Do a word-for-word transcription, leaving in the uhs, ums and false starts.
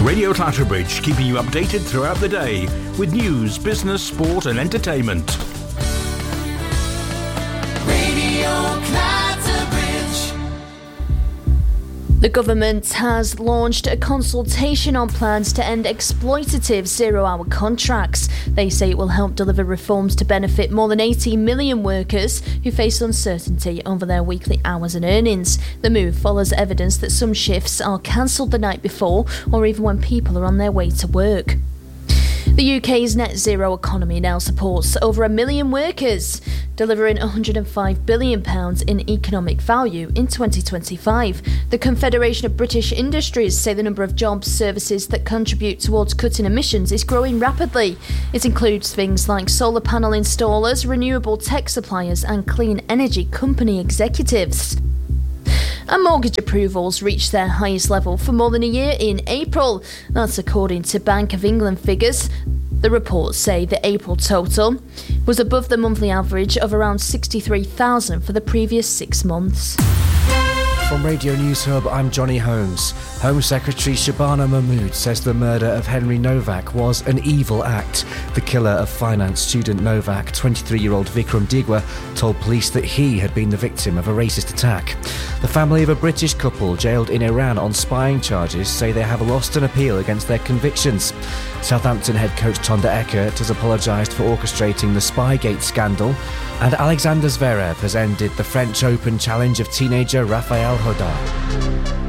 Radio Clatterbridge, keeping you updated throughout the day with news, business, sport and entertainment. Radio Clatterbridge. The government has launched a consultation on plans to end exploitative zero-hour contracts. They say it will help deliver reforms to benefit more than eighty million workers who face uncertainty over their weekly hours and earnings. The move follows evidence that some shifts are cancelled the night before or even when people are on their way to work. The U K's net zero economy now supports over a million workers, delivering one hundred five billion pounds in economic value in twenty twenty-five. The Confederation of British Industries say the number of jobs, services that contribute towards cutting emissions is growing rapidly. It includes things like solar panel installers, renewable tech suppliers and clean energy company executives. And mortgage approvals reached their highest level for more than a year in April. That's according to Bank of England figures. The reports say the April total was above the monthly average of around sixty-three thousand for the previous six months. From Radio News Hub, I'm Johnny Holmes. Home Secretary Shabana Mahmood says the murder of Henry Novak was an evil act. The killer of finance student Novak, twenty-three-year-old Vikram Digwa, told police that he had been the victim of a racist attack. The family of a British couple jailed in Iran on spying charges say they have lost an appeal against their convictions. Southampton head coach Tonda Eckert has apologised for orchestrating the Spygate scandal. And Alexander Zverev has ended the French Open challenge of teenager Rafael Nadal.